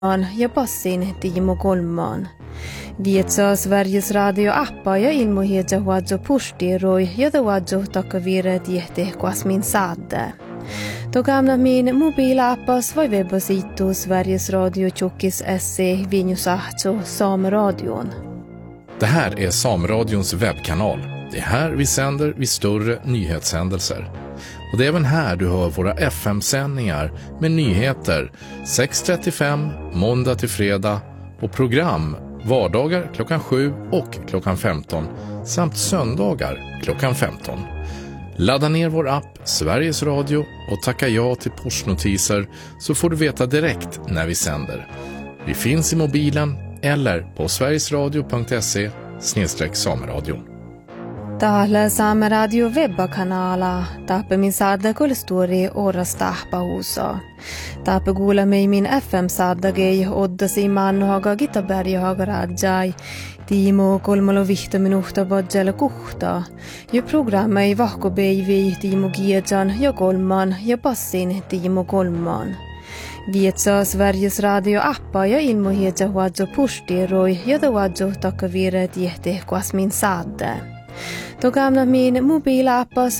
ja passin Timo Kolmaan. Vietsaa Sveriges Radio-appa ja ilmoihet ja huadzo pustiroi ja huadzo takavire tiehte kuasmin saadde. Togamna min mobilappas vai webbasitu Sveriges Radio Tjockis SC Vinjusahto Sameradion. Det här är Sameradions webbkanal. Det är här vi sänder vid större nyhetshändelser. Och det är även här du hör våra FM-sändningar med nyheter 6:35 måndag till fredag och program vardagar klockan 7 och klockan 15 samt söndagar klockan 15. Ladda ner vår app Sveriges Radio och tacka ja till pushnotiser så får du veta direkt när vi sänder. Vi finns i mobilen eller på sverigesradio.se/sameradion. Täällä Saameradio webbakanala. Taappe min saadda kolstori oras tahpahuuso. Taappe kuulemme min FM-saaddagei oddasi mannohaga Gitaberjahaga rajai. Timo 3 minuutta bodjalla kuhta. Ja programma ei vahkobeivi Timo Giedjan ja Kolman ja passin Timo Kolmaan. Vietsaa Sveriges Radio-appa ja ilmoihet ja huadzo pustiroi ja huadzo takavire tiehte kuasmin saadde. Togamna min mobilappas